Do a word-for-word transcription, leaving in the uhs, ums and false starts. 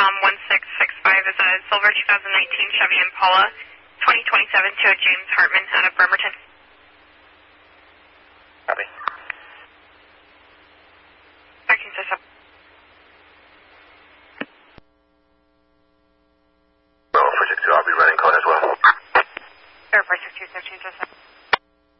um, one six six five is a silver two thousand nineteen Chevy Impala, twenty twenty-seven to a James Hartman out of Bremerton.